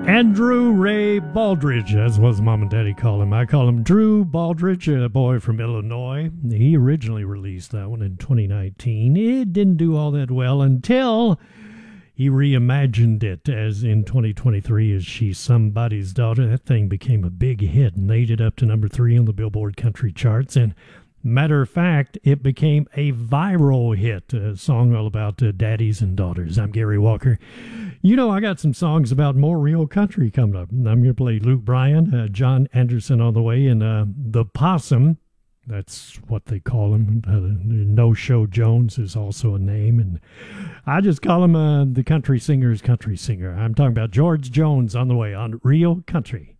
Andrew Ray Baldridge, as was Mom and Daddy call him. I call him Drew Baldridge, a boy from Illinois. He originally released that one in 2019. It didn't do all that well until he reimagined it as in 2023 as She's Somebody's Daughter. That thing became a big hit and made it up to number 3 on the Billboard Country charts. And matter of fact, it became a viral hit, a song all about daddies and daughters. I'm Gary Walker. You know, I got some songs about more real country coming up. I'm going to play Luke Bryan, John Anderson on the way, and The Possum. That's what they call him. No-Show Jones is also a name, and I just call him the country singer's country singer. I'm talking about George Jones on the way on Real Country.